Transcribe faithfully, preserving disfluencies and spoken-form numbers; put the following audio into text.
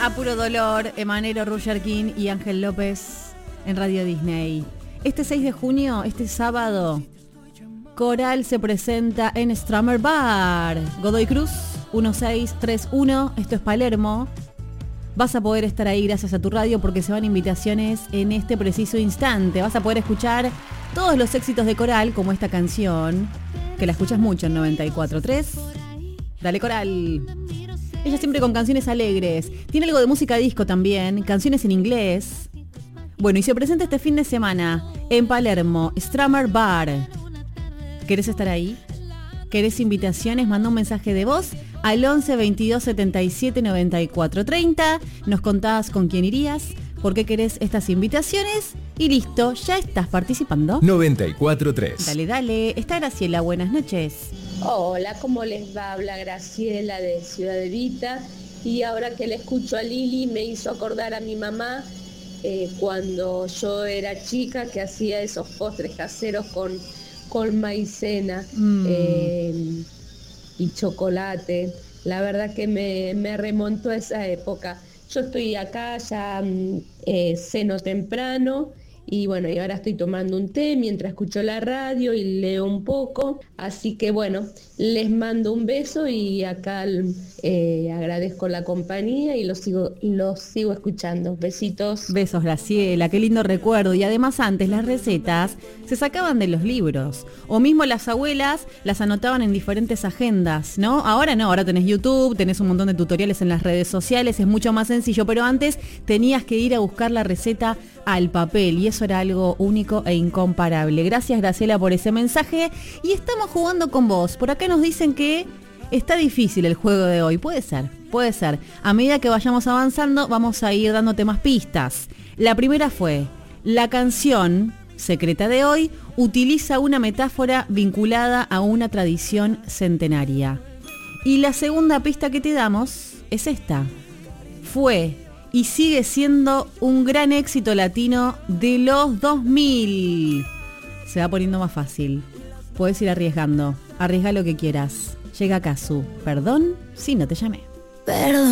A puro dolor, Emanero, Roger King y Ángel López en Radio Disney. Este seis de junio, este sábado, Coral se presenta en Stramer Bar. Godoy Cruz, uno seis tres uno, esto es Palermo. Vas a poder estar ahí gracias a tu radio porque se van invitaciones en este preciso instante. Vas a poder escuchar todos los éxitos de Coral, como esta canción, que la escuchas mucho en noventa y cuatro tres. Dale, Coral. Ella siempre con canciones alegres. Tiene algo de música disco también, canciones en inglés. Bueno, y se presenta este fin de semana en Palermo, Stramer Bar. ¿Querés estar ahí? ¿Querés invitaciones? Manda un mensaje de voz al once veintidós setenta y siete noventa y cuatro treinta. Nos contás con quién irías, por qué querés estas invitaciones y listo, ya estás participando. noventa y cuatro tres. Dale, dale. Está Graciela, buenas noches. Hola, ¿cómo les va? Habla Graciela de Ciudad Evita. Y ahora que le escucho a Lili me hizo acordar a mi mamá eh, cuando yo era chica, que hacía esos postres caseros con, con maicena mm. eh, y chocolate. La verdad que me, me remontó a esa época. Yo estoy acá, ya eh, ceno temprano. Y bueno, y ahora estoy tomando un té mientras escucho la radio y leo un poco. Así que bueno, les mando un beso y acá eh, agradezco la compañía y los sigo, los sigo escuchando. Besitos. Besos, Graciela, qué lindo recuerdo. Y además antes las recetas se sacaban de los libros. O mismo las abuelas las anotaban en diferentes agendas, ¿no? Ahora no, ahora tenés YouTube, tenés un montón de tutoriales en las redes sociales, es mucho más sencillo. Pero antes tenías que ir a buscar la receta al papel y eso era algo único e incomparable. Gracias, Graciela, por ese mensaje. Y estamos jugando con vos. Por acá nos dicen que está difícil el juego de hoy. Puede ser, puede ser. A medida que vayamos avanzando, vamos a ir dándote más pistas. La primera fue, la canción secreta de hoy utiliza una metáfora vinculada a una tradición centenaria. Y la segunda pista que te damos es esta. Fue y sigue siendo un gran éxito latino de los dos mil. Se va poniendo más fácil. Puedes ir arriesgando. Arriesga lo que quieras. Llega Kazu. Perdón si no te llamé. Perdón.